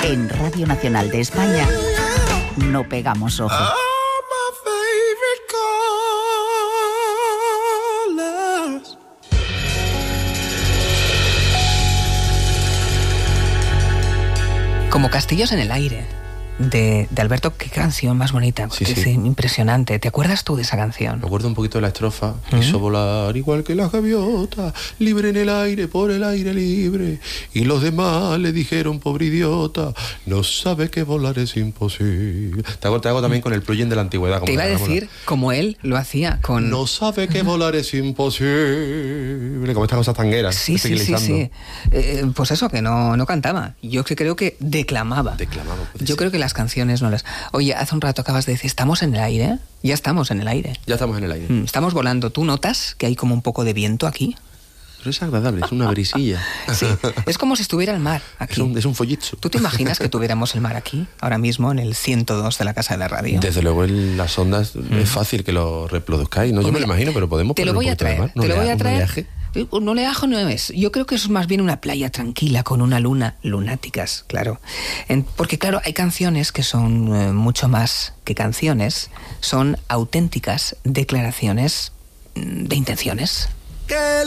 En Radio Nacional de España no pegamos ojo. Como Castillos en el aire, de Alberto. Qué canción más bonita, Sí, es sí. impresionante. ¿Te acuerdas tú de esa canción? Me acuerdo un poquito de la estrofa. Quiso volar igual que la gaviota, libre en el aire, por el aire libre. Y los demás le dijeron, pobre idiota, no sabe que volar es imposible. Te hago también con el plugin de la antigüedad. Como Te iba a decir, como él lo hacía con... No sabe que volar es imposible. Como estas cosas tangueras. Sí. Pues eso, que no cantaba. Yo creo que declamaba. Yo creo que las canciones no las... Oye, hace un rato acabas de decir, ¿estamos en el aire? Ya estamos en el aire. Ya estamos en el aire. Estamos volando. ¿Tú notas que hay como un poco de viento aquí? Pero es agradable, es una brisilla. Sí, es como si estuviera el mar aquí. Es un follitzo. ¿Tú te imaginas que tuviéramos el mar aquí, ahora mismo, en el 102 de la Casa de la Radio? Desde luego en las ondas es fácil que lo reproduzcáis. No, yo me lo imagino, pero podemos te lo voy a traer. Te lo voy a traer. Oleaje. Un oleaje no es. Yo creo que eso es más bien una playa tranquila con una luna, lunáticas, claro. Porque claro, hay canciones que son mucho más que canciones, son auténticas declaraciones de intenciones.